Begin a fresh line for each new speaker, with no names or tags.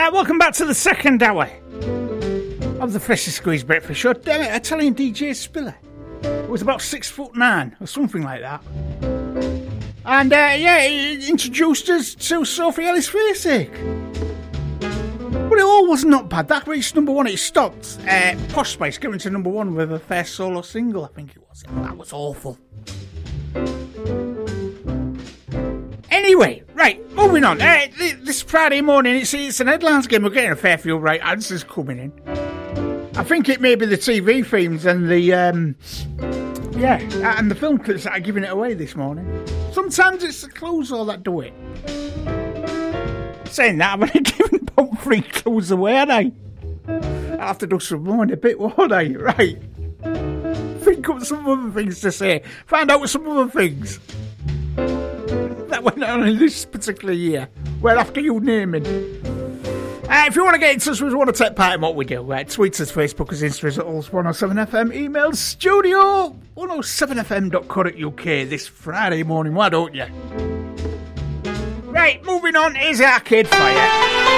Welcome back to the second hour of the Freshly Squeezed Breakfast Show. Damn it, Italian DJ Spiller was about 6'9" or something like that. And he introduced us to Sophie Ellis Fairsick. But it all was not bad. That reached number one. It stopped Posh Spice going to number one with her first solo single, I think it was. That was awful. Anyway, right, moving on. This Friday morning, it's an headlines game. We're getting a fair few right answers coming in. I think it may be the TV themes and the and the film clips that are giving it away this morning. Sometimes it's the clues all that do it. Saying that, I've only given about 3 clues away, haven't I? I'll have to do some more in a bit, won't I? Right. Think up some other things to say. Find out some other things that went on in this particular year. Well, after you naming. If you want to get in touch with us, want to take part in what we do, tweet us, Facebook us, Insta us at Ulls107FM, email studio 107fm.co.uk this Friday morning, why don't you? Right, moving on, here's Arcade Fire.